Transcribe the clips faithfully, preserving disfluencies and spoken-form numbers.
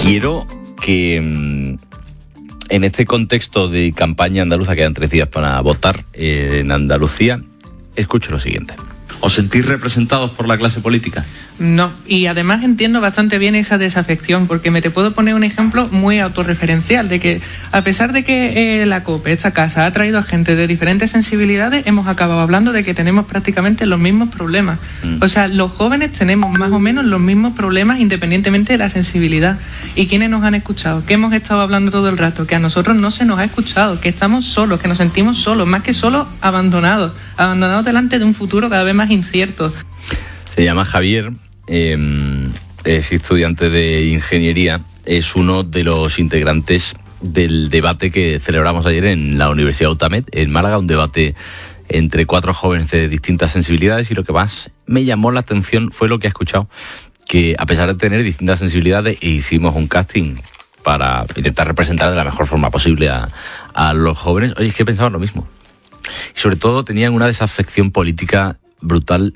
Quiero que en este contexto de campaña andaluza, quedan tres días para votar en Andalucía, escucho lo siguiente. ¿Os sentís representados por la clase política? No, y además entiendo bastante bien esa desafección, porque me te puedo poner un ejemplo muy autorreferencial, de que a pesar de que eh, la COPE, esta casa, ha traído a gente de diferentes sensibilidades, hemos acabado hablando de que tenemos prácticamente los mismos problemas. Mm. O sea, los jóvenes tenemos más o menos los mismos problemas independientemente de la sensibilidad. ¿Y quiénes nos han escuchado? ¿Qué hemos estado hablando todo el rato? Que a nosotros no se nos ha escuchado, que estamos solos, que nos sentimos solos, más que solos, abandonados, abandonados delante de un futuro cada vez más incierto. Se llama Javier, eh, es estudiante de ingeniería, es uno de los integrantes del debate que celebramos ayer en la Universidad UTAMED, en Málaga, un debate entre cuatro jóvenes de distintas sensibilidades, y lo que más me llamó la atención fue lo que he escuchado, que a pesar de tener distintas sensibilidades, hicimos un casting para intentar representar de la mejor forma posible a, a los jóvenes. Oye, es que pensaban lo mismo. Y sobre todo tenían una desafección política brutal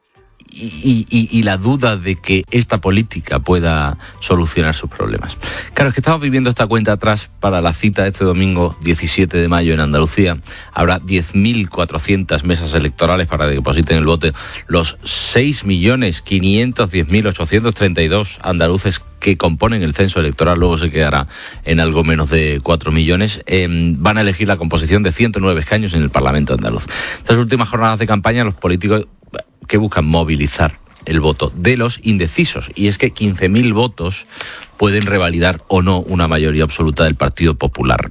y, y, y la duda de que esta política pueda solucionar sus problemas. Claro, es que estamos viviendo esta cuenta atrás para la cita de este domingo diecisiete de mayo en Andalucía. Habrá diez mil cuatrocientas mesas electorales para que depositen el voto los seis millones quinientos diez mil ochocientos treinta y dos andaluces que componen el censo electoral. Luego se quedará en algo menos de cuatro millones. Eh, van a elegir la composición de ciento nueve escaños en el Parlamento andaluz. Estas últimas jornadas de campaña, los políticos que buscan movilizar el voto de los indecisos, y es que quince mil votos pueden revalidar o no una mayoría absoluta del Partido Popular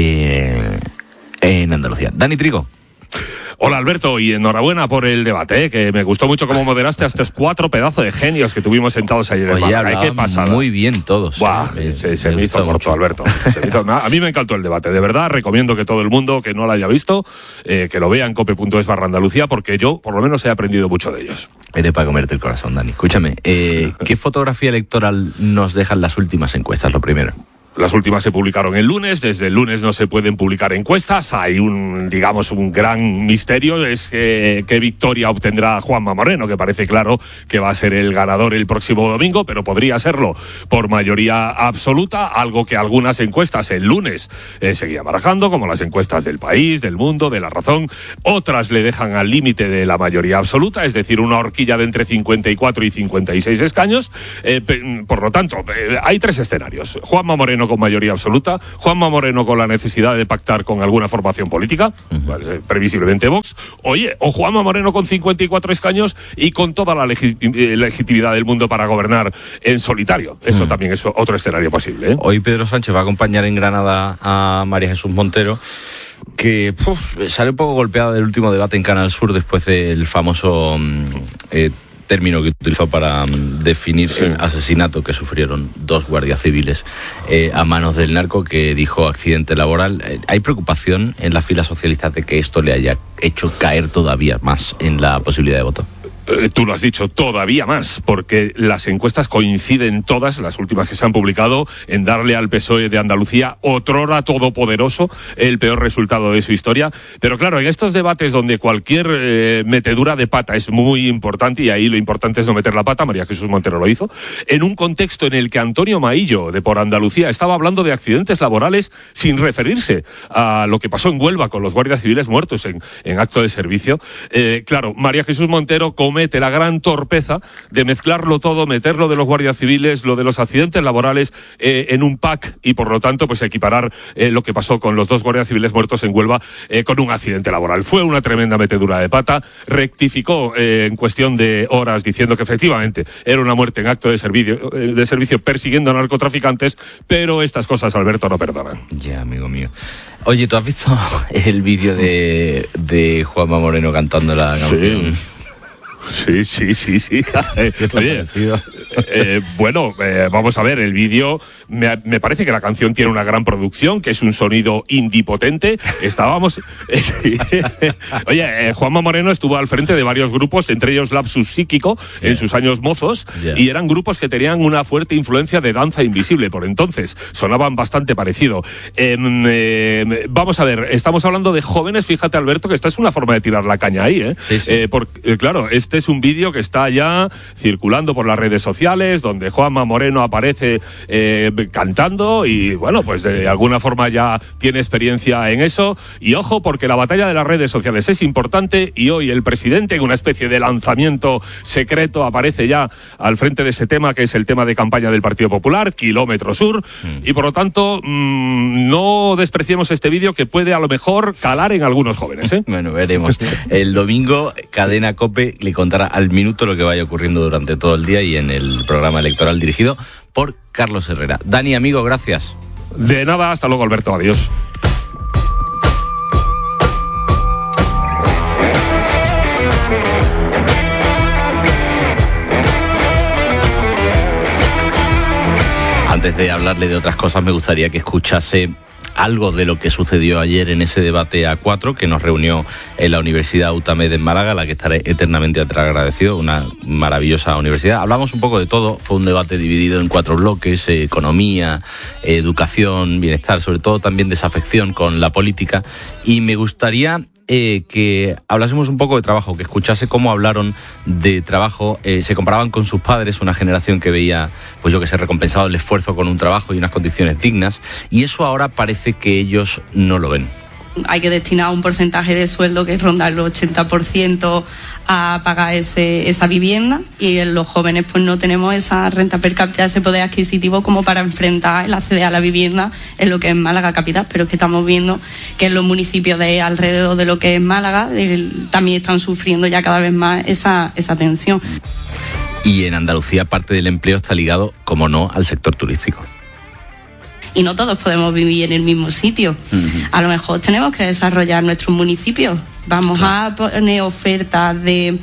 eh, en Andalucía. Dani Trigo. Hola Alberto, y enhorabuena por el debate, ¿eh? Que me gustó mucho cómo moderaste a estos cuatro pedazos de genios que tuvimos sentados ayer en Málaga. ¿Qué pasada? Muy bien todos. Buah, ¿eh? Se, se me, me hizo corto, mucho. Alberto. Se me hizo, a mí me encantó el debate, de verdad. Recomiendo que todo el mundo que no lo haya visto, eh, que lo vea en cope punto es barra Andalucía, porque yo, por lo menos, he aprendido mucho de ellos. Eres para comerte el corazón, Dani. Escúchame, eh, ¿qué fotografía electoral nos dejan las últimas encuestas, lo primero? Las últimas se publicaron el lunes, desde el lunes no se pueden publicar encuestas, hay un, digamos, un gran misterio, es que, qué victoria obtendrá Juanma Moreno, que parece claro que va a ser el ganador el próximo domingo, pero podría serlo por mayoría absoluta, algo que algunas encuestas el lunes eh, seguían barajando, como las encuestas del País, del Mundo, de La Razón, otras le dejan al límite de la mayoría absoluta, es decir, una horquilla de entre cincuenta y cuatro y cincuenta y seis escaños, eh, por lo tanto, eh, hay tres escenarios: Juanma Moreno con mayoría absoluta, Juanma Moreno con la necesidad de pactar con alguna formación política, uh-huh. previsiblemente Vox, oye, o Juanma Moreno con cincuenta y cuatro escaños y con toda la legi- legitimidad del mundo para gobernar en solitario. Eso uh-huh. también es otro escenario posible, ¿eh? Hoy Pedro Sánchez va a acompañar en Granada a María Jesús Montero, que puf, sale un poco golpeada del último debate en Canal Sur después del famoso eh, término que utilizó para um, definir sí. el asesinato que sufrieron dos guardias civiles eh, a manos del narco, que dijo accidente laboral. Eh, ¿Hay preocupación en las filas socialistas de que esto le haya hecho caer todavía más en la posibilidad de voto? Eh, tú lo has dicho, todavía más, porque las encuestas coinciden todas, las últimas que se han publicado, en darle al P S O E de Andalucía, otrora todopoderoso, el peor resultado de su historia. Pero claro, en estos debates donde cualquier eh, metedura de pata es muy importante, y ahí lo importante es no meter la pata, María Jesús Montero lo hizo, en un contexto en el que Antonio Maillo, de Por Andalucía, estaba hablando de accidentes laborales sin referirse a lo que pasó en Huelva con los guardias civiles muertos en, en acto de servicio. Eh, claro, María Jesús Montero comete la gran torpeza de mezclarlo todo, meter lo de los guardias civiles, lo de los accidentes laborales eh, en un pack, y por lo tanto pues equiparar eh, lo que pasó con los dos guardias civiles muertos en Huelva eh, con un accidente laboral. Fue una tremenda metedura de pata, rectificó eh, en cuestión de horas diciendo que efectivamente era una muerte en acto de servicio, eh, de servicio persiguiendo a narcotraficantes, pero estas cosas, Alberto, no perdonan. Ya, amigo mío. Oye, ¿tú has visto el vídeo de, de Juanma Moreno cantando la canción? Sí. Sí, sí, sí, sí. Eh, oye, eh, bueno, eh, vamos a ver, el vídeo, me, me parece que la canción tiene una gran producción, que es un sonido indie potente. Estábamos... Eh, sí. Oye, eh, Juanma Moreno estuvo al frente de varios grupos, entre ellos Lapsus Psíquico, yeah. en sus años mozos, yeah. y eran grupos que tenían una fuerte influencia de danza invisible por entonces. Sonaban bastante parecido. Eh, eh, vamos a ver, estamos hablando de jóvenes, fíjate, Alberto, que esta es una forma de tirar la caña ahí, ¿eh? Sí, sí. Eh, porque, eh, claro, este Este es un vídeo que está ya circulando por las redes sociales, donde Juanma Moreno aparece eh, cantando y, bueno, pues de alguna forma ya tiene experiencia en eso. Y ojo, porque la batalla de las redes sociales es importante y hoy el presidente, en una especie de lanzamiento secreto, aparece ya al frente de ese tema, que es el tema de campaña del Partido Popular, Kilómetro Sur, mm. y por lo tanto mmm, no despreciemos este vídeo, que puede a lo mejor calar en algunos jóvenes, ¿eh? Bueno, veremos. El domingo Cadena COPE le contará al minuto lo que vaya ocurriendo durante todo el día y en el programa electoral dirigido por Carlos Herrera. Dani, amigo, gracias. De nada, hasta luego, Alberto, adiós. Antes de hablarle de otras cosas, me gustaría que escuchase algo de lo que sucedió ayer en ese debate A cuatro que nos reunió en la Universidad UTAMED en Málaga, a la que estaré eternamente agradecido, una maravillosa universidad. Hablamos un poco de todo, fue un debate dividido en cuatro bloques: eh, economía, eh, educación, bienestar, sobre todo también desafección con la política, y me gustaría Eh, que hablásemos un poco de trabajo, que escuchase cómo hablaron de trabajo, eh, se comparaban con sus padres, una generación que veía, pues yo que sé, recompensado el esfuerzo con un trabajo y unas condiciones dignas, y eso ahora parece que ellos no lo ven. Hay que destinar un porcentaje de sueldo que ronda el ochenta por ciento a pagar ese, esa vivienda, y en los jóvenes pues no tenemos esa renta per cápita, ese poder adquisitivo como para enfrentar el acceder a la vivienda en lo que es Málaga capital, pero es que estamos viendo que en los municipios de alrededor de lo que es Málaga el, también están sufriendo ya cada vez más esa, esa tensión. Y en Andalucía parte del empleo está ligado, como no, al sector turístico. Y no todos podemos vivir en el mismo sitio. Uh-huh. A lo mejor tenemos que desarrollar nuestros municipios. Vamos claro. a poner ofertas de,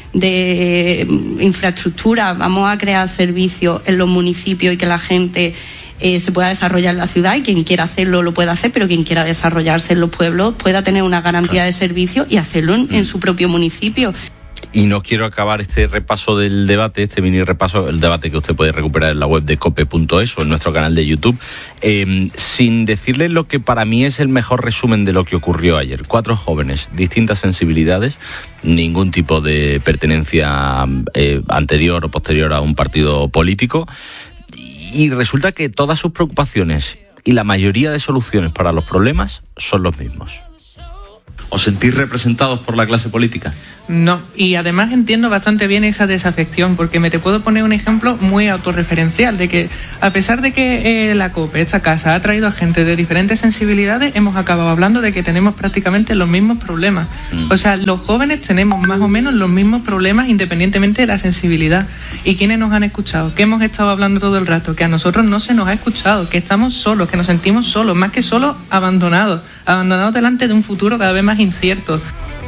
de infraestructura, vamos a crear servicios en los municipios y que la gente eh, se pueda desarrollar en la ciudad, y quien quiera hacerlo lo pueda hacer, pero quien quiera desarrollarse en los pueblos pueda tener una garantía claro. de servicios y hacerlo en, uh-huh. en su propio municipio. Y no quiero acabar este repaso del debate, este mini repaso, el debate que usted puede recuperar en la web de cope punto es o en nuestro canal de YouTube, eh, sin decirle lo que para mí es el mejor resumen de lo que ocurrió ayer. Cuatro jóvenes, distintas sensibilidades, ningún tipo de pertenencia eh, anterior o posterior a un partido político, y resulta que todas sus preocupaciones y la mayoría de soluciones para los problemas son los mismos. ¿Os sentís representados por la clase política? No, y además entiendo bastante bien esa desafección, porque me te puedo poner un ejemplo muy autorreferencial de que a pesar de que eh, la COPE, esta casa, ha traído a gente de diferentes sensibilidades, hemos acabado hablando de que tenemos prácticamente los mismos problemas. Mm. O sea, los jóvenes tenemos más o menos los mismos problemas independientemente de la sensibilidad. ¿Y quiénes nos han escuchado? ¿Qué hemos estado hablando todo el rato? Que a nosotros no se nos ha escuchado, que estamos solos, que nos sentimos solos, más que solos, abandonados, abandonados delante de un futuro cada vez más incierto.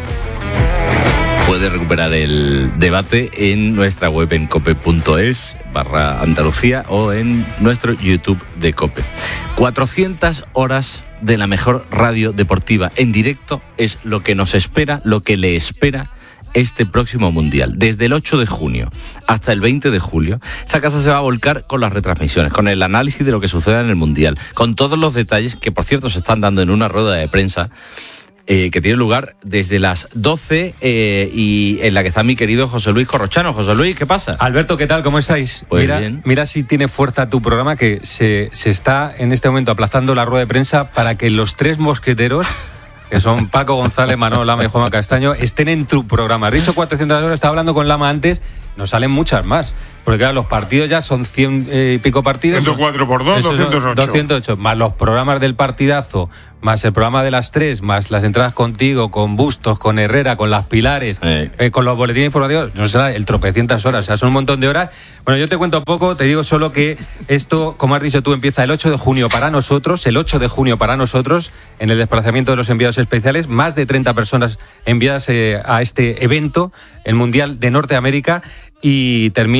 Puede recuperar el debate en nuestra web en cope punto es barra Andalucía o en nuestro YouTube de COPE. cuatrocientas horas de la mejor radio deportiva en directo es lo que nos espera, lo que le espera este próximo Mundial. Desde el ocho de junio hasta el veinte de julio, esta casa se va a volcar con las retransmisiones, con el análisis de lo que suceda en el Mundial, con todos los detalles que, por cierto, se están dando en una rueda de prensa Eh, que tiene lugar desde las doce eh, y en la que está mi querido José Luis Corrochano. José Luis, ¿qué pasa? Alberto, ¿qué tal? ¿Cómo estáis? Pues mira, bien. mira si tiene fuerza tu programa, que se, se está en este momento aplazando la rueda de prensa para que los tres mosqueteros, que son Paco González, Manolo Lama y Juanma Castaño, estén en tu programa. Has dicho cuatrocientas horas, estaba hablando con Lama antes, nos salen muchas más. Porque claro, los partidos ya son cien eh, y pico partidos. ciento cuatro por dos, doscientos ocho. doscientos ocho, más los programas del partidazo, más el programa de las tres, más las entradas contigo, con Bustos, con Herrera, con las Pilares, eh. Eh, con los boletines informativos, no sé, el tropecientas horas, o sea, son un montón de horas. Bueno, yo te cuento poco, te digo solo que esto, como has dicho tú, empieza el ocho de junio para nosotros, el ocho de junio para nosotros, en el desplazamiento de los enviados especiales, más de treinta personas enviadas eh, a este evento, el Mundial de Norteamérica, y termina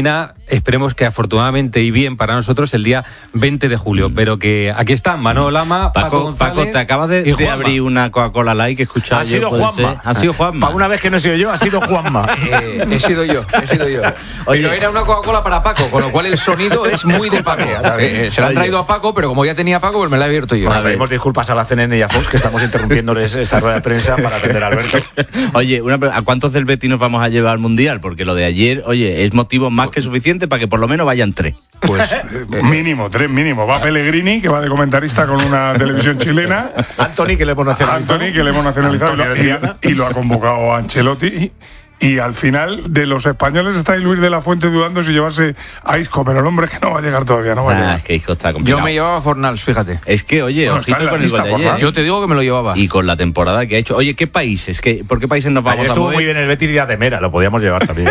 esperemos que afortunadamente y bien para nosotros el día veinte de julio. Pero que aquí están Manolo Lama, Paco, Paco, González, Paco, te acabas de, de abrir una Coca-Cola Light que he escuchado. Ha sido ¿puede Juanma. ser? Ha sido Juanma. Para una vez que no he sido yo, ha sido Juanma. Eh, he sido yo, he sido yo. Oye. Pero era una Coca-Cola para Paco, con lo cual el sonido es muy de Paco. Eh, eh, se la han traído a Paco, pero como ya tenía Paco, pues me la he abierto yo. Bueno, pedimos disculpas a la C N N y a Fox, que estamos interrumpiéndoles esta rueda de prensa para atender a Alberto. Oye, una, pre- ¿a cuántos del Betis nos vamos a llevar al Mundial? Porque lo de ayer, oye, es motivo más que suficiente para que por lo menos vayan tres. Pues Mínimo, tres mínimo. Va Pellegrini, que va de comentarista con una televisión chilena. Anthony, que le hemos nacionalizado. Anthony, que le hemos nacionalizado y Antonio lo, de Triana. y, y lo ha convocado a Ancelotti. Y, y al final, de los españoles está ahí Luis de la Fuente dudando si llevarse a Isco, pero el hombre es que no va a llegar todavía, no va a Ah, llegar. es que hijo está complicado. yo me llevaba a Fornals, fíjate. Es que, oye, Bueno, está ojito en la con el lista, gol de por ayer. favor. ¿eh? Yo te digo que me lo llevaba. Y con la temporada que ha hecho. Oye, ¿qué países? ¿Qué, ¿Por qué países nos vamos Ayer a estuvo mover? muy bien el Betis de Ademera, lo podíamos llevar también.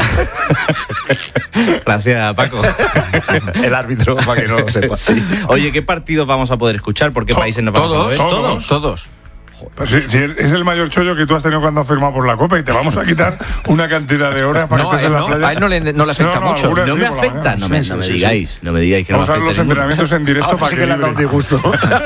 Gracias, Paco. El árbitro, para que no lo sepa. Sí. Oye, ¿qué partidos vamos a poder escuchar? ¿Por qué To- países nos vamos a Todos, mover? Todos. todos. Pues sí, sí, es el mayor chollo que tú has tenido cuando has firmado por la Copa y te vamos a quitar una cantidad de horas para No, que estés a en él la no, playa. a él no le- no le afecta mucho. algunas No sí, me por la afecta, mañana. no me, Sí, no sí, me sí, digáis, no me digáis que no me Vamos a ver afecta los ninguno. entrenamientos en directo Ahora para sí que que le han dado libre. disgusto.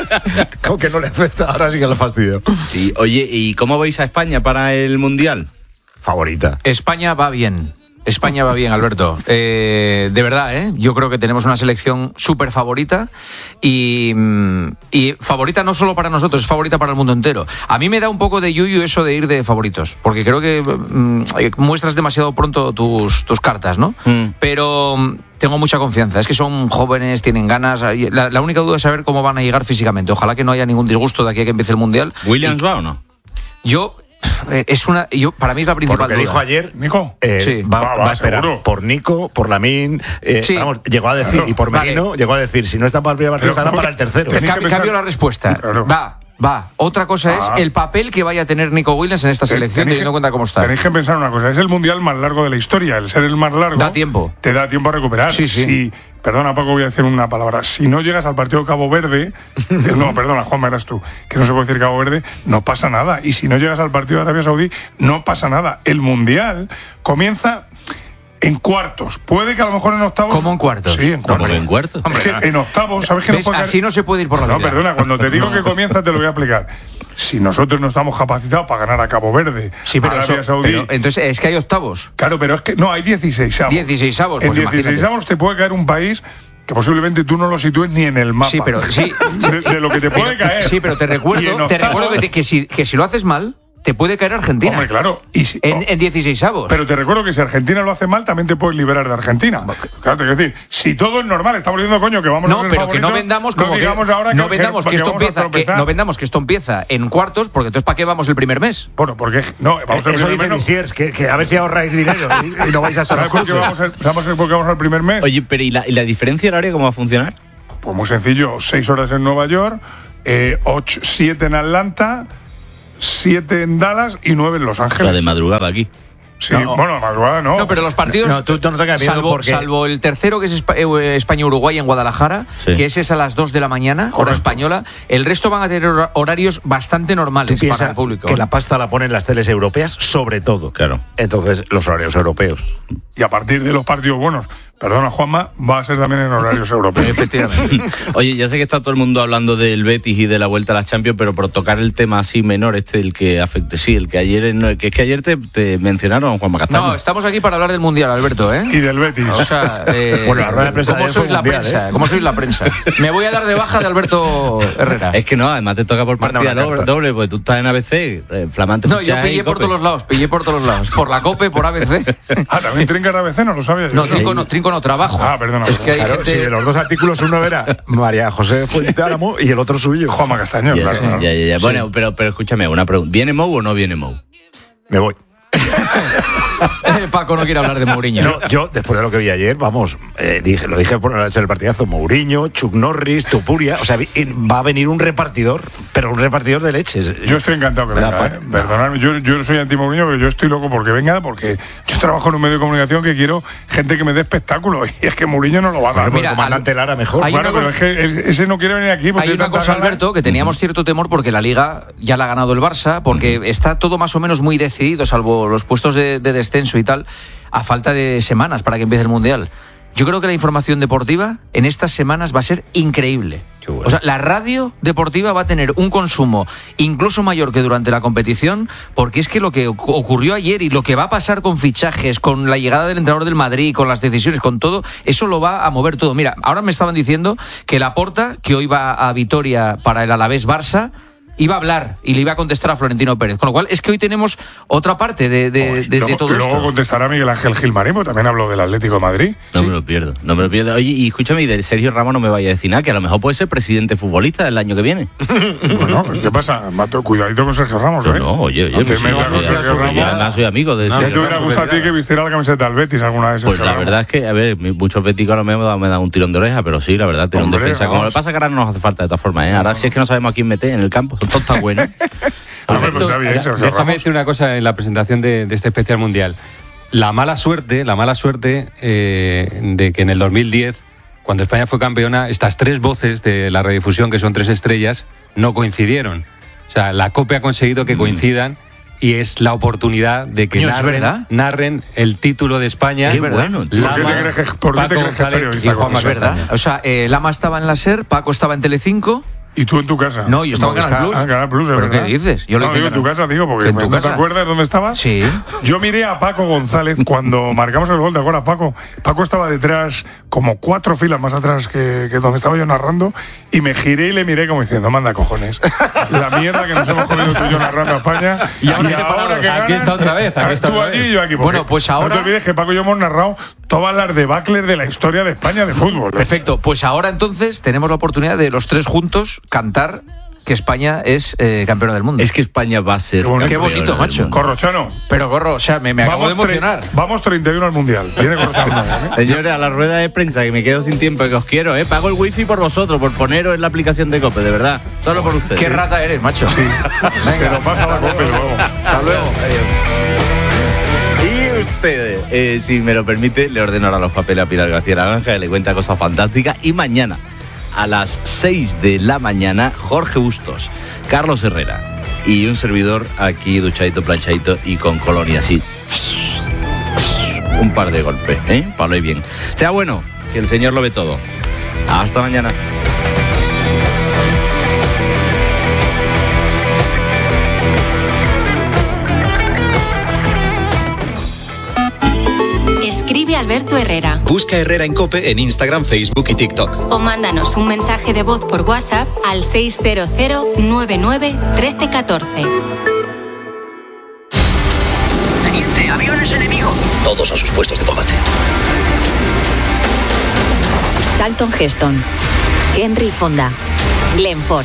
Aunque no le afecta, ahora sí que le fastidio. Sí, oye, ¿y cómo veis a España para el Mundial? Favorita. España va bien. España va bien, Alberto. Eh, de verdad, ¿eh? Yo creo que tenemos una selección súper favorita y, mm, y favorita no solo para nosotros, es favorita para el mundo entero. A mí me da un poco de yuyu eso de ir de favoritos, porque creo que mm, muestras demasiado pronto tus, tus cartas, ¿no? Mm. Pero mm, tengo mucha confianza. Es que son jóvenes, tienen ganas. La, la única duda es saber cómo van a llegar físicamente. Ojalá que no haya ningún disgusto de aquí a que empiece el Mundial. ¿Williams Y va o no? Yo... eh, Es una, yo, para mí es la Por principal lo que duda. dijo ayer, Nico. eh, Sí. va, Va, va va, a esperar seguro. por Nico, por Lamín. Eh, Sí. vamos, llegó a decir, Claro. y por Merino, Vale. llegó a decir: si no está para el primer partido, Pero, estará ¿cómo para que- el tercero. Tenéis que Cambio, pensar- cambio la respuesta. Claro. Va, va. Otra cosa es Ah. el papel que vaya a tener Nico Williams en esta selección, Tenéis teniendo en que- cuenta cómo está. Tenéis que pensar una cosa, es el mundial más largo de la historia. El ser el más largo Da tiempo. te da tiempo a recuperar. Sí, sí. Si, perdona, Paco, voy a decir una palabra. Si no llegas al partido de Cabo Verde, eh, no, perdona, Juanma, eras tú, que no se puede decir Cabo Verde, no pasa nada. Y si no llegas al partido de Arabia Saudí, no pasa nada. El mundial comienza en cuartos. Puede que a lo mejor en octavos. ¿Cómo en cuartos? Sí, en ¿Cómo cuartos. que en cuartos? Es que en octavos, ¿sabes que ¿Ves? no puede Así no se puede ir por la No, vida. perdona, cuando te digo que comienza te lo voy a explicar. Si nosotros no estamos capacitados para ganar a Cabo Verde, Sí, pero, Arabia eso- Saudí. pero entonces es que hay octavos. Claro, pero es que no, hay dieciséis avos. dieciseisavos, En pues imagínate. dieciséisavos te puede caer un país que posiblemente tú no lo sitúes ni en el mapa. Sí, pero sí. De, de lo que te puede caer. Sí, pero te Y en recuerdo, te octavos- recuerdo que, te- que si, que si lo haces mal, te puede caer Argentina. Hombre, claro. Y si- En, en dieciseisavos. Pero te recuerdo que si Argentina lo hace mal, también te puedes liberar de Argentina. Claro, te quiero decir, si todo es normal, estamos diciendo, coño, que vamos a No, ser pero que no favoritos, vendamos no como que, digamos ahora no que, vendamos que, que esto vamos a empieza que, tropezar. no vendamos que esto empieza en cuartos, porque entonces ¿para qué vamos el primer mes? Bueno, porque no, vamos a Eso ver dice menos. Visiers, que, que a ver si ahorráis dinero y, y no vais a estar ¿Sabes por qué vamos, a- ¿Sabes por qué vamos al primer mes? Oye, pero ¿y la, y la diferencia horaria cómo va a funcionar? Pues muy sencillo, seis horas en Nueva York, eh, ocho, siete en Atlanta, siete en Dallas y nueve en Los O sea, Ángeles. de madrugada aquí. Sí, No. bueno, madrugada no. No, pero los partidos. No, tú- tú no tengas miedo salvo, porque- salvo el tercero, que es Espa- eh, España-Uruguay en Guadalajara, Sí. que ese es a las dos de la mañana, hora Correcto. española. El resto van a tener hor- horarios bastante Tú normales para piensas el público. que la pasta la ponen las teles europeas, sobre todo. Claro. Entonces, los horarios europeos. Y a partir de los partidos buenos, perdona Juanma, va a ser también en horarios europeos. Efectivamente. Oye, ya sé que está todo el mundo hablando del Betis y de la vuelta a las Champions, pero por tocar el tema así menor, este, el que afecte, sí, el que ayer, no, que es que ayer te, te mencionaron, Juanma Castaño. No, estamos aquí para hablar del Mundial, Alberto, ¿eh? Y del Betis. O sea, eh, Bueno, la rueda de prensa de ¿cómo ayer fue sois la mundial, prensa? ¿eh? ¿Cómo sois la prensa? Me voy a dar de baja de Alberto Herrera. Es que no, además te toca por Manda partida una doble, carta. doble, porque tú estás en A B C, eh, flamante No, yo fichaje y pillé por Cope. todos los lados, pillé por todos los lados. Por la COPE, por A B C. Ah, también trinca A B C, no lo sabía yo. No, trinco no, trinco no trabajo. Ah, perdona, Es que hay Claro, gente... si de los dos artículos uno era María José Fuente Álamo y el otro suyo. Juanma Castaño, Ya, claro, ya, claro. ya, ya. Bueno, pero, pero escúchame, una pregunta. ¿Viene Mou o no viene Mou? Me voy. Paco no quiere hablar de Mourinho. No, yo, después de lo que vi ayer, vamos, eh, dije, lo dije por el partidazo, Mourinho, Chuck Norris, Tupuria, o sea, vi- va a venir un repartidor, pero un repartidor de leches. Yo estoy encantado que Me da venga, pa- ¿eh? Perdonadme, yo, yo soy anti-Mourinho, pero yo estoy loco porque venga, porque yo trabajo en un medio de comunicación que quiero gente que me dé espectáculo, y es que Mourinho no lo va a dar. Bueno, Mira, el comandante al- Lara mejor. hay Bueno, una pero cosa- es que el- ese no quiere venir aquí porque Hay una tanta cosa, gana. Alberto, que teníamos cierto temor porque la Liga ya la ha ganado el Barça, porque está todo más o menos muy decidido, salvo los puestos de, de descenso y tal, a falta de semanas para que empiece el Mundial. Yo creo que la información deportiva en estas semanas va a ser increíble. Bueno. O sea, la radio deportiva va a tener un consumo incluso mayor que durante la competición, porque es que lo que ocurrió ayer y lo que va a pasar con fichajes, con la llegada del entrenador del Madrid, con las decisiones, con todo, eso lo va a mover todo. Mira, ahora me estaban diciendo que Laporta, que hoy va a Vitoria para el Alavés Barça, iba a hablar y le iba a contestar a Florentino Pérez. Con lo cual, es que hoy tenemos otra parte de, de, pues, de, luego, de todo luego esto. Luego contestará Miguel Ángel Gilmarín, porque también habló del Atlético de Madrid. No ¿Sí? me lo pierdo, no me lo pierdo. Oye, y escúchame, y del Sergio Ramos no me vaya a decir nada, que a lo mejor puede ser presidente futbolista del año que viene. Bueno, ¿qué pasa? Mato, cuidadito con Sergio Ramos, ¿eh? No, no oye, oye. Pues pues sí, sí, con Sergio Ramos. yo además soy amigo de ¿Qué Sergio te hubiera Ramos. gustado a ti que vistiera la camiseta del Betis alguna vez? Pues la verdad es que, a ver, muchos béticos me han dado, me han dado un tirón de oreja, pero sí, la verdad, tiene un Hombre, defensa. Como vamos. le pasa que ahora no nos hace falta de todas formas, ¿eh? Ahora si es que no sabemos a quién meter en el campo, todo está bueno. Hombre, pues está bien, Sergio Déjame Ramos. decir una cosa en la presentación de, de este especial mundial. La mala suerte, la mala suerte eh, de que en el dos mil diez, cuando España fue campeona, estas tres voces de la radiodifusión, que son tres estrellas, no coincidieron. O sea, la COPE ha conseguido que coincidan y es la oportunidad de que Coño, ¿es narren, verdad? narren el título de España. Qué bueno, tío. ¿Por qué te crees que- por qué te Paco crees que es González periodista, y Juanma González? Es verdad. Castaño. O sea, eh, Lama estaba en la SER, Paco estaba en Telecinco. ¿Y tú en tu casa? No, yo estaba en Canal Está- Plus. ah, en Canal Plus, es ¿Pero verdad. qué dices? Yo lo no, hice en digo en tu Canal- casa, digo, porque ¿En tu ¿no te casa? acuerdas dónde estabas? Sí. Yo miré a Paco González cuando marcamos el gol, ¿te acuerdas, Paco? Paco estaba detrás, como cuatro filas más atrás que, que donde estaba yo narrando, y me giré y le miré como diciendo, manda cojones. La mierda que nos hemos comido tú y yo narrando a España. Y ahora separados. que Aquí está otra vez, aquí está tú otra allí vez. y yo aquí. porque Bueno, pues ahora- No te olvides que Paco y yo hemos narrado todas las debacles de la historia de España de fútbol. Perfecto. Pues ahora entonces tenemos la oportunidad de los tres juntos cantar que España es eh, campeona del mundo. Es que España va a ser. Qué bonito. Qué campeona bonito, del macho. mundo. Corrochano. Pero Gorro, o sea, me, me acabo de tre- emocionar. vamos treinta y uno al Mundial. Viene Corrochano. ¿eh? Señores, a la rueda de prensa, que me quedo sin tiempo, que os quiero, ¿eh? Pago el wifi por vosotros, por poneros en la aplicación de COPE, de verdad. Solo por ustedes. Qué rata eres, macho. Se lo pasa a la copa luego. Hasta luego. Y ustedes, eh, si me lo permite, le ordeno ahora los papeles a Pilar García Naranja, que le cuenta cosas fantásticas. Y mañana, a las seis de la mañana, Jorge Bustos, Carlos Herrera y un servidor aquí duchadito, planchadito y con colonia así. Un par de golpes, ¿eh? Para lo bien. Sea bueno, que el Señor lo ve todo. Hasta mañana. Escribe a Alberto Herrera Busca Herrera en COPE en Instagram, Facebook y TikTok. o mándanos un mensaje de voz por WhatsApp al seis cero cero nueve nueve uno tres uno cuatro. Teniente, aviones enemigos. Todos a sus puestos de combate. Charlton Heston, Henry Fonda, Glenn Ford.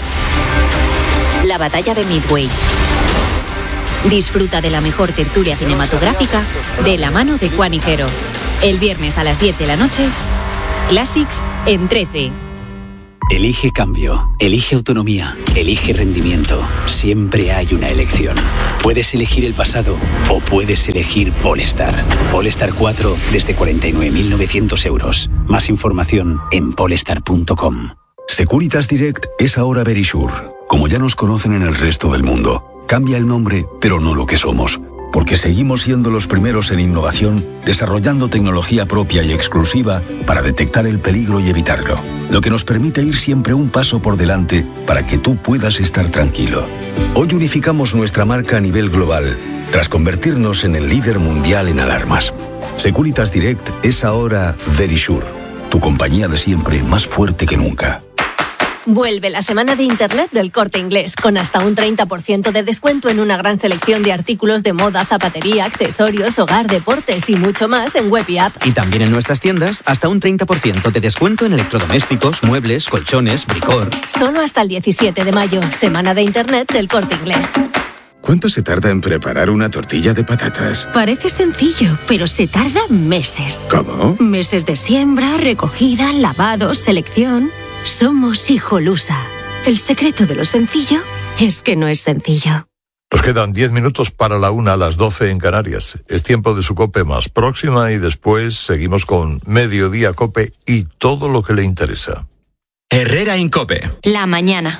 La batalla de Midway. Disfruta de la mejor tertulia cinematográfica de la mano de Juan Higuero. El viernes a las diez de la noche, Classics en trece. Elige cambio, elige autonomía, elige rendimiento. Siempre hay una elección. Puedes elegir el pasado o puedes elegir Polestar. Polestar cuatro desde cuarenta y nueve mil novecientos euros. Más información en polestar punto com. Securitas Direct es ahora Verisure. Como ya nos conocen en el resto del mundo, cambia el nombre, pero no lo que somos. Porque seguimos siendo los primeros en innovación, desarrollando tecnología propia y exclusiva para detectar el peligro y evitarlo. Lo que nos permite ir siempre un paso por delante para que tú puedas estar tranquilo. Hoy unificamos nuestra marca a nivel global, tras convertirnos en el líder mundial en alarmas. Securitas Direct es ahora Verisure, tu compañía de siempre más fuerte que nunca. Vuelve la semana de Internet del Corte Inglés, con hasta un treinta por ciento de descuento en una gran selección de artículos de moda, zapatería, accesorios, hogar, deportes y mucho más en web y app. Y también en nuestras tiendas, hasta un treinta por ciento de descuento en electrodomésticos, muebles, colchones, bricor. Solo hasta el diecisiete de mayo, semana de Internet del Corte Inglés. ¿Cuánto se tarda en preparar una tortilla de patatas? Parece sencillo, pero se tarda meses. ¿Cómo? Meses de siembra, recogida, lavado, selección. Somos Hijolusa. El secreto de lo sencillo es que no es sencillo. Nos quedan diez minutos para la una a las doce en Canarias. Es tiempo de su COPE más próxima y después seguimos con Mediodía COPE y todo lo que le interesa. Herrera en COPE. La mañana.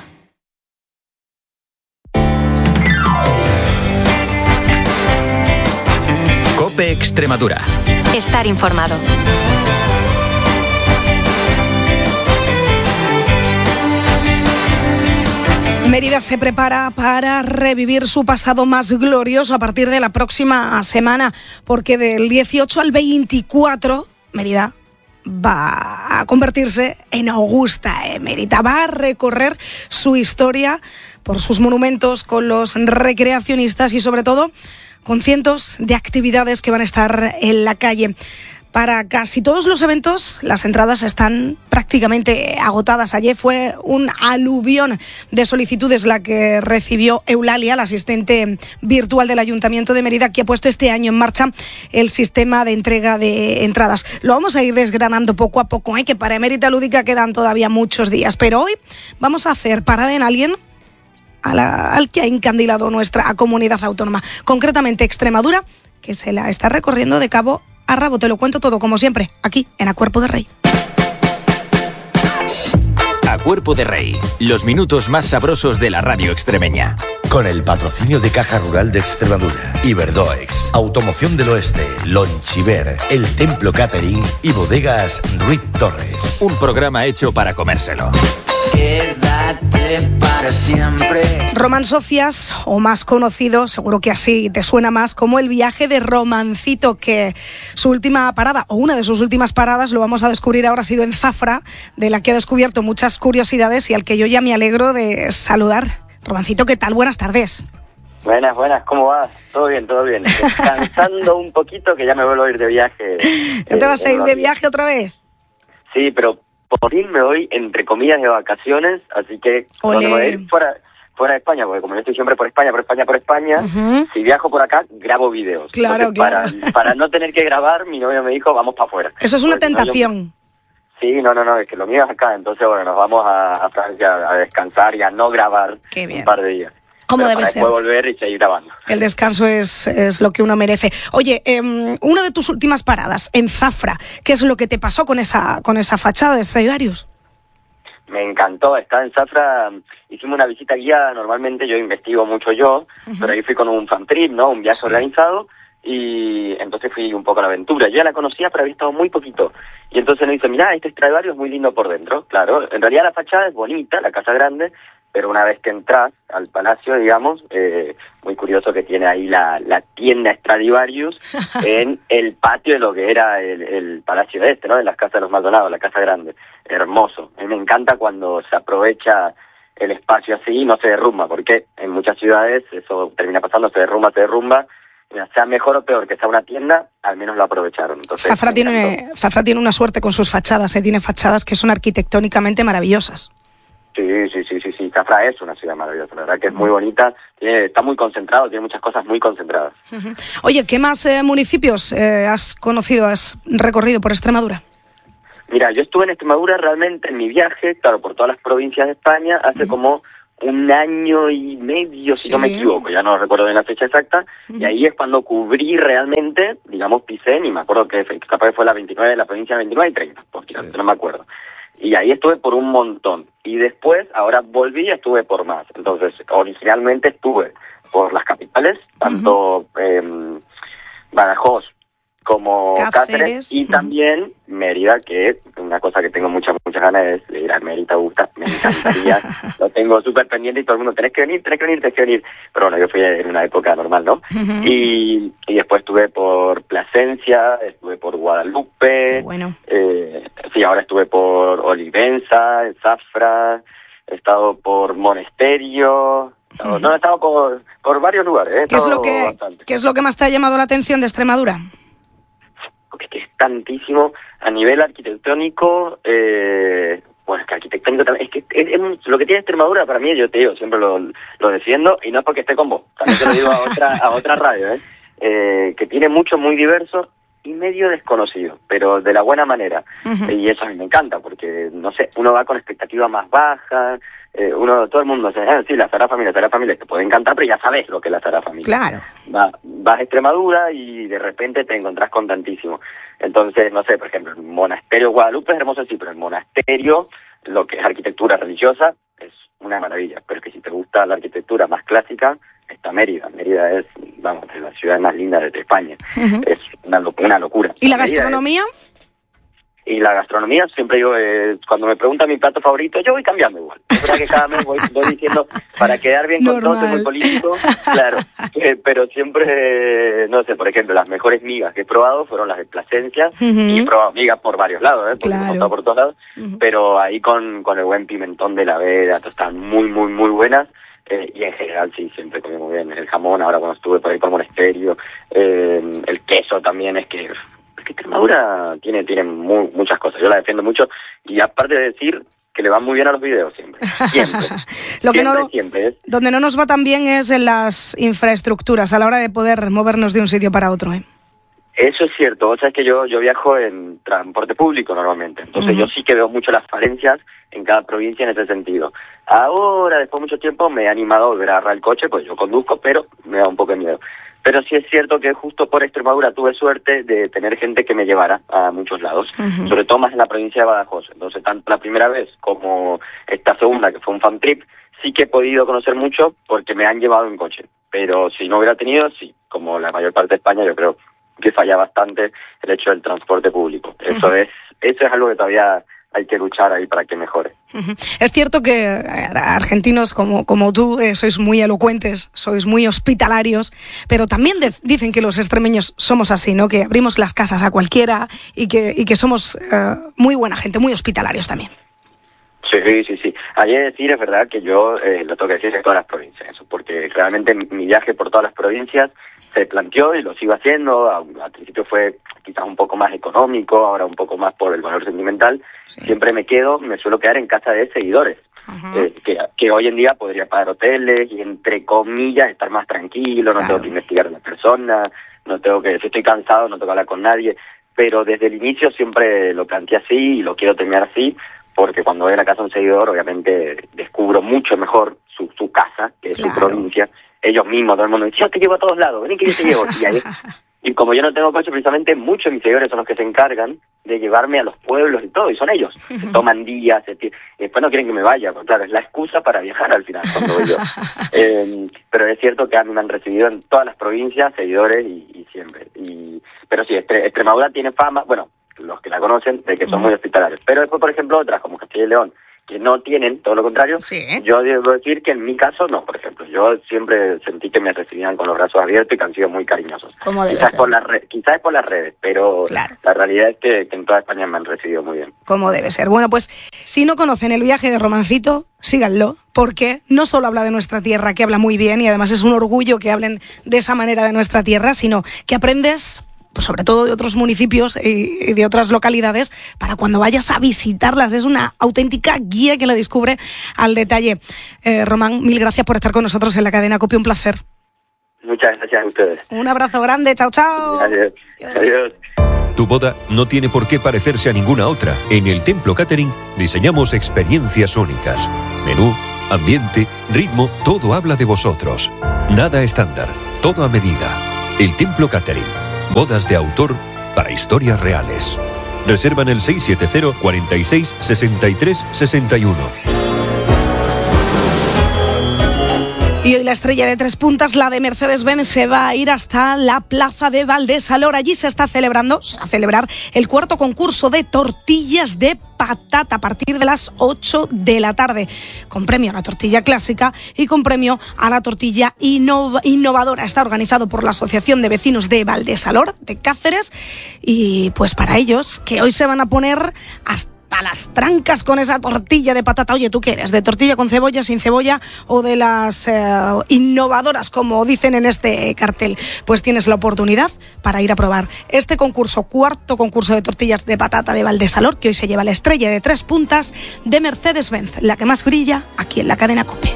COPE Extremadura. Estar informado. Mérida se prepara para revivir su pasado más glorioso a partir de la próxima semana, porque del dieciocho al veinticuatro, Mérida va a convertirse en Augusta Emérita. Va a recorrer su historia por sus monumentos con los recreacionistas y sobre todo con cientos de actividades que van a estar en la calle. Para casi todos los eventos, las entradas están prácticamente agotadas. Ayer fue un aluvión de solicitudes la que recibió Eulalia, la asistente virtual del Ayuntamiento de Mérida, que ha puesto este año en marcha el sistema de entrega de entradas. Lo vamos a ir desgranando poco a poco, ¿eh? Que para Emérita Lúdica quedan todavía muchos días. Pero hoy vamos a hacer parada en alguien a la, al que ha encandilado nuestra comunidad autónoma, concretamente Extremadura, que se la está recorriendo de cabo a rabo. Te lo cuento todo, como siempre, aquí en A Cuerpo de Rey. A Cuerpo de Rey, los minutos más sabrosos de la radio extremeña. Con el patrocinio de Caja Rural de Extremadura, Iberdoex, Automoción del Oeste, Lonchiver, El Templo Catering y Bodegas Ruiz Torres. Un programa hecho para comérselo. Quédate para siempre. Román Socias, o más conocido, seguro que así te suena más, como el viaje de Romancito, que su última parada, o una de sus últimas paradas, lo vamos a descubrir ahora, ha sido en Zafra, de la que ha descubierto muchas curiosidades y al que yo ya me alegro de saludar. Romancito, ¿qué tal? Buenas tardes. Buenas, buenas, ¿cómo vas? Todo bien, todo bien. Descansando un poquito, que ya me vuelvo a ir de viaje. ¿Ya te vas a ir de viaje otra vez? Sí, pero por fin me voy, entre comillas, de vacaciones, así que cuando me voy a ir fuera, fuera de España, porque como yo estoy siempre por España, por España, por España, uh-huh. Si viajo por acá, grabo videos. Claro, claro. Para, para no tener que grabar, mi novio me dijo, vamos para afuera. Eso es una porque tentación. No, yo... Sí, no, no, no, es que lo mío es acá, entonces, bueno, nos vamos a, a Francia a descansar y a no grabar un par de días. ¿Cómo Pero debe para ser? Después volver y seguir grabando. El descanso es, es lo que uno merece. Oye, eh, una de tus últimas paradas en Zafra, ¿qué es lo que te pasó con esa, con esa fachada de Stradivarius? Me encantó, estaba en Zafra, hicimos una visita guiada, normalmente yo investigo mucho yo, uh-huh. Pero ahí fui con un fan trip, ¿no? Un viaje sí. organizado, y entonces fui un poco a la aventura. Yo ya la conocía, pero había estado muy poquito. Y entonces me dice, mirá, este Stradivarius es muy lindo por dentro. Claro, en realidad la fachada es bonita, la casa grande, pero una vez que entras al palacio, digamos, eh, muy curioso que tiene ahí la, la tienda Stradivarius en el patio de lo que era el, el palacio este, ¿no? En las casas de los Maldonados, la casa grande. Hermoso. A mí me encanta cuando se aprovecha el espacio así y no se derrumba, porque en muchas ciudades eso termina pasando, se derrumba, se derrumba. Sea mejor o peor que sea una tienda, al menos lo aprovecharon. Entonces, Zafra tiene, Zafra tiene una suerte con sus fachadas, ¿eh? Tiene fachadas que son arquitectónicamente maravillosas. Sí, sí, sí, sí, sí. Zafra es una ciudad maravillosa, la verdad que es muy bonita, tiene, está muy concentrado, tiene muchas cosas muy concentradas. Uh-huh. Oye, ¿qué más eh, municipios eh, has conocido, has recorrido por Extremadura? Mira, yo estuve en Extremadura realmente en mi viaje, claro, por todas las provincias de España, hace uh-huh. como un año y medio, si sí. no me equivoco, ya no recuerdo bien la fecha exacta, uh-huh. y ahí es cuando cubrí realmente, digamos, pisé, y me acuerdo que capaz fue la veintinueve, la provincia veintinueve y treinta, porque sí. no me acuerdo. Y ahí estuve por un montón. Y después, ahora volví y estuve por más. Entonces, originalmente estuve por las capitales, tanto uh-huh. eh, Badajoz como Cáceres, Cáceres y uh-huh. también Mérida, que es una cosa que tengo muchas muchas ganas es de ir a Mérida, Augusta, me encantaría, lo tengo súper pendiente y todo el mundo, tenés que venir, tenés que venir, tenés que venir, pero bueno, yo fui en una época normal, ¿no? Uh-huh. Y, y después estuve por Plasencia, estuve por Guadalupe, bueno. eh, sí, ahora estuve por Olivenza, en Zafra, he estado por Monesterio, uh-huh. no, he estado por, por varios lugares. ¿eh? ¿Qué es, lo que, ¿Qué es lo que más te ha llamado la atención de Extremadura? Que es tantísimo a nivel arquitectónico, eh, bueno, es que arquitectónico también, es que es, es, lo que tiene Extremadura para mí, yo te digo, siempre lo, lo defiendo, y no es porque esté con vos, también te lo digo a otra, a otra radio, ¿eh? Eh, que tiene mucho muy diverso y medio desconocido, pero de la buena manera, uh-huh. y eso a mí me encanta, porque, no sé, uno va con expectativa más baja, eh, uno, todo el mundo dice, ah, sí, la Sagrada Familia, la Sagrada Familia, te puede encantar, pero ya sabes lo que es la Sagrada Familia. Claro. Va, vas a Extremadura y de repente te encontrás con tantísimo. Entonces, no sé, por ejemplo, el monasterio Guadalupe es hermoso, sí, pero el monasterio, lo que es arquitectura religiosa, es una maravilla. Pero es que si te gusta la arquitectura más clásica, está Mérida. Mérida es, vamos, es la ciudad más linda de España. Uh-huh. Es una, una locura. ¿Y la Mérida gastronomía? Es, Y la gastronomía, siempre yo, eh, cuando me preguntan mi plato favorito, yo voy cambiando igual. Es verdad que cada mes voy, voy diciendo, para quedar bien con todos, soy muy político, claro. Eh, pero siempre, eh, no sé, por ejemplo, las mejores migas que he probado fueron las de Plasencia, uh-huh. y he probado migas por varios lados, ¿eh? Porque claro. he pasado por todos lados, uh-huh. pero ahí con, con el buen pimentón de la Veda, están muy, muy, muy buenas. Eh, y en general sí, siempre comí muy bien. El jamón, ahora cuando estuve por ahí por Monasterio, eh, el queso también, es que... que Extremadura tiene tiene muy, muchas cosas, yo la defiendo mucho, y aparte de decir que le van muy bien a los videos siempre, siempre, Lo que siempre, no, siempre. ¿eh? Donde no nos va tan bien es en las infraestructuras, a la hora de poder movernos de un sitio para otro, ¿eh? Eso es cierto, o sea, es que yo yo viajo en transporte público normalmente, entonces uh-huh. yo sí que veo mucho las falencias en cada provincia en ese sentido. Ahora, después de mucho tiempo, me he animado a volver a agarrar el coche, pues yo conduzco, pero me da un poco de miedo. Pero sí es cierto que justo por Extremadura tuve suerte de tener gente que me llevara a muchos lados, uh-huh. sobre todo más en la provincia de Badajoz. Entonces, tanto la primera vez como esta segunda, que fue un fan trip, sí que he podido conocer mucho porque me han llevado en coche. Pero si no hubiera tenido, sí, como la mayor parte de España, yo creo que falla bastante el hecho del transporte público. Eso uh-huh. es eso es algo que todavía hay que luchar ahí para que mejore. Uh-huh. Es cierto que argentinos como, como tú eh, sois muy elocuentes, sois muy hospitalarios, pero también de, dicen que los extremeños somos así, ¿no? Que abrimos las casas a cualquiera y que, y que somos eh, muy buena gente, muy hospitalarios también. Sí, sí, sí. Hay que decir, es verdad, que yo eh, lo tengo que decir en todas las provincias, eso, porque realmente mi, mi viaje por todas las provincias se planteó y lo sigo haciendo. Al principio fue quizás un poco más económico, ahora un poco más por el valor sentimental. Sí. Siempre me quedo, me suelo quedar en casa de seguidores, uh-huh. eh, que, que hoy en día podría pagar hoteles y, entre comillas, estar más tranquilo, no claro. tengo que investigar a la persona, no tengo que, si estoy cansado, no tengo que hablar con nadie, pero desde el inicio siempre lo planteé así y lo quiero terminar así, porque cuando voy a la casa de un seguidor, obviamente descubro mucho mejor su, su casa, que es claro. su provincia. Ellos mismos, todo el mundo dice, yo te llevo a todos lados, vení que yo te llevo. Y, ahí, y como yo no tengo coche, precisamente muchos de mis seguidores son los que se encargan de llevarme a los pueblos y todo, y son ellos. Se toman días, se t- y después no quieren que me vaya, porque claro, es la excusa para viajar al final, cuando voy yo. eh, pero es cierto que a mí me han recibido en todas las provincias, seguidores, y, y siempre. Y, pero sí, Estre- Extremadura tiene fama, bueno, los que la conocen, de que son muy hospitalarios. Pero después, por ejemplo, otras como Castilla y León, que no tienen, todo lo contrario, sí. yo debo decir que en mi caso no, por ejemplo. Yo siempre sentí que me recibían con los brazos abiertos y que han sido muy cariñosos. ¿Cómo debe quizás ser? Por las re- quizás es por las redes, pero claro. la realidad es que, que en toda España me han recibido muy bien. Como debe ser. Bueno, pues si no conocen el viaje de Romancito, síganlo, porque no solo habla de nuestra tierra, que habla muy bien, y además es un orgullo que hablen de esa manera de nuestra tierra, sino que aprendes... pues sobre todo de otros municipios y de otras localidades, para cuando vayas a visitarlas. Es una auténtica guía que la descubre al detalle. Eh, Román, mil gracias por estar con nosotros en la cadena COPE, un placer. Muchas gracias a ustedes. Un abrazo grande, chao, chao. Adiós. Adiós. Tu boda no tiene por qué parecerse a ninguna otra. En el Templo Catering diseñamos experiencias únicas. Menú, ambiente, ritmo, todo habla de vosotros. Nada estándar, todo a medida. El Templo Catering. Bodas de autor para historias reales. Reserva en el seis siete cero, cuarenta y seis, sesenta y tres, sesenta y uno. Y hoy la estrella de tres puntas, la de Mercedes-Benz, se va a ir hasta la plaza de Valdesalor. Allí se está celebrando, se va a celebrar el cuarto concurso de tortillas de patata a partir de las ocho de la tarde, con premio a la tortilla clásica y con premio a la tortilla innov- innovadora. Está organizado por la Asociación de Vecinos de Valdesalor, de Cáceres, y pues para ellos, que hoy se van a poner hasta a las trancas con esa tortilla de patata. Oye, ¿tú qué eres? ¿De tortilla con cebolla, sin cebolla o de las eh, innovadoras, como dicen en este cartel? Pues tienes la oportunidad para ir a probar este concurso, cuarto concurso de tortillas de patata de Valdesalor, que hoy se lleva la estrella de tres puntas de Mercedes-Benz, la que más brilla aquí en la cadena COPE.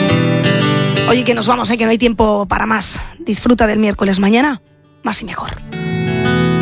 Oye, que nos vamos, ¿eh? Que no hay tiempo para más. Disfruta del miércoles, mañana más y mejor.